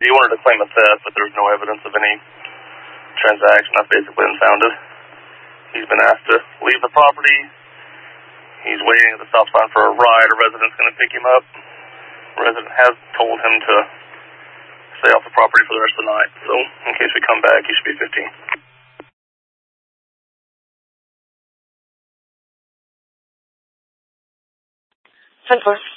he wanted to claim a theft, but there was no evidence of any transaction. That's basically unfounded. He's been asked to leave the property. He's waiting at the stop sign for a ride. A resident's going to pick him up. A resident has told him to stay off the property for the rest of the night. So, in case we come back, he should be 15. 10-4.